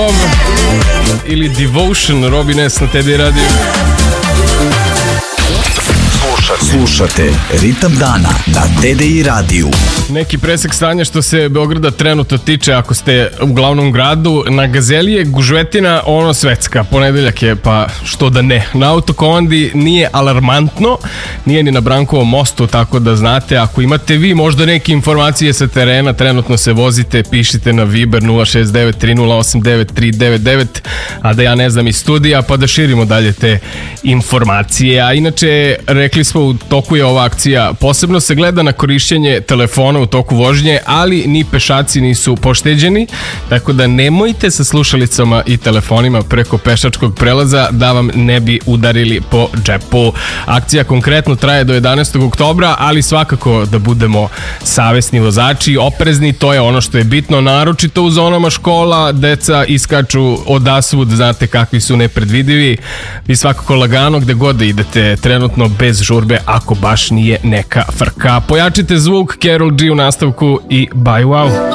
ili Devotion, Robin S na TD Radio. Slušate Ritam dana na TDI radiju. Neki presek stanja što se Beograda trenutno tiče, ako ste u glavnom gradu. Na Gazeli je gužvetina ono svetska, ponedeljak je, pa što da ne. Na autokomandi nije alarmantno, nije ni na Brankovom mostu, tako da znate, ako imate vi možda neke informacije sa terena, trenutno se vozite, pišite na Viber 069-3089-399, a da ja ne znam iz studija, pa da širimo dalje te informacije. A inače, rekli smo, u toku je ova akcija, posebno se gleda na korišćenje telefona u toku vožnje, ali ni pešaci nisu pošteđeni, tako da nemojte sa slušalicama i telefonima preko pešačkog prelaza da vam ne bi udarili po džepu. Akcija konkretno traje do 11. oktobra, ali svakako da budemo savesni vozači, oprezni, to je ono što je bitno, naročito u zonama škola, deca iskaču odasvud, znate kakvi su nepredvidivi. Vi svakako lagano gde god da idete, trenutno bez žurbe, ako baš nije neka frka. Pojačite zvuk, Karol G u nastavku i bye wow.